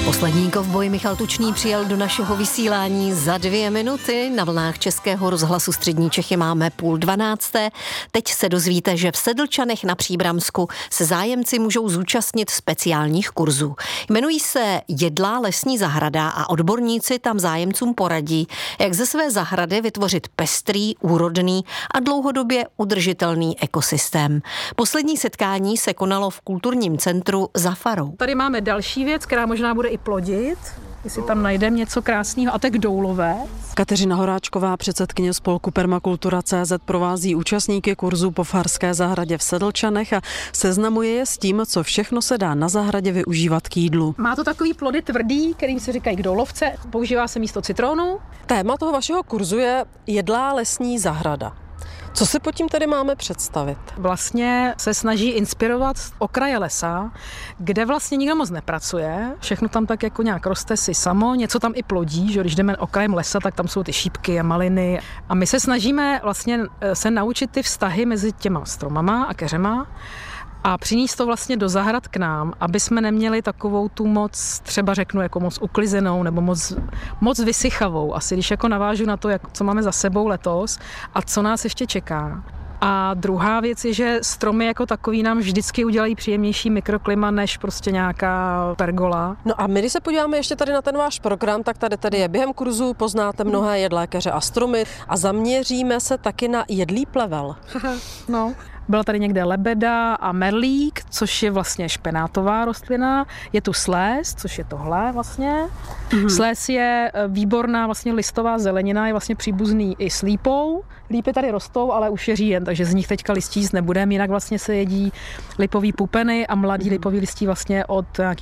Poslední kovboj Michal Tučný přijel do našeho vysílání za 2 minuty. Na vlnách Českého rozhlasu Střední Čechy máme 11:30. Teď se dozvíte, že v Sedlčanech na Příbramsku se zájemci můžou zúčastnit speciálních kurzů. Jmenují se Jedlá lesní zahrada a odborníci tam zájemcům poradí, jak ze své zahrady vytvořit pestrý, úrodný a dlouhodobě udržitelný ekosystém. Poslední setkání se konalo v kulturním centru Za farou. Tady máme další věc, která možná bude i plodit, jestli tam najdeme něco krásného, a tak doulové. Kateřina Horáčková, předsedkyně spolku Permakultura.cz, provází účastníky kurzu po farské zahradě v Sedlčanech a seznamuje je s tím, co všechno se dá na zahradě využívat k jídlu. Má to takový plody tvrdý, kterým se říkají kdoulovce, používá se místo citronu. Téma toho vašeho kurzu je Jedlá lesní zahrada. Co si pod tím tedy máme představit? Vlastně se snaží inspirovat z okraje lesa, kde vlastně nikdo moc nepracuje. Všechno tam tak jako nějak roste si samo, něco tam i plodí, že když jdeme okrajem lesa, tak tam jsou ty šípky a maliny. A my se snažíme vlastně se naučit ty vztahy mezi těma stromama a keřema a přinést to vlastně do zahrad k nám, aby jsme neměli takovou tu moc, třeba řeknu, jako moc uklizenou nebo moc vysychavou. Asi když jako navážu na to, co máme za sebou letos a co nás ještě čeká. A druhá věc je, že stromy jako takový nám vždycky udělají příjemnější mikroklima než prostě nějaká pergola. No a my, když se podíváme ještě tady na ten váš program, tak tady je během kurzu poznáte mnohé jedlé keře a stromy a zaměříme se taky na jedlý plevel. No. Byla tady někde lebeda a merlík, což je vlastně špenátová rostlina. Je tu sléz, což je tohle vlastně. Sléz je výborná vlastně listová zelenina, je vlastně příbuzný i s lípou. Lípy tady rostou, ale už je říjen, takže z nich teďka listí jíst nebudeme, jinak vlastně se jedí lipový pupeny a mladý lipový listí vlastně od nějaký